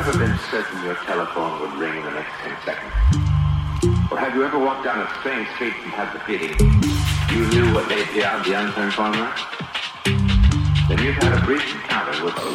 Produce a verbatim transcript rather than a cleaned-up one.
ever been certain your telephone would ring in the next ten seconds? Or have you ever walked down a strange street and had the feeling you knew what lay beyond the unturned corner? Then you've had a brief encounter with a